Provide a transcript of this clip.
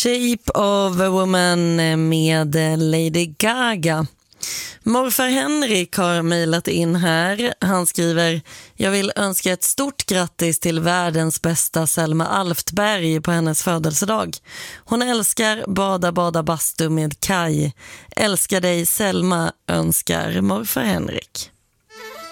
Shape of a Woman med Lady Gaga. Morfar Henrik har mejlat in här. Han skriver: jag vill önska ett stort grattis till världens bästa Selma Alftberg på hennes födelsedag. Hon älskar bada bastu med Kai. Älskar dig Selma, önskar morfar Henrik.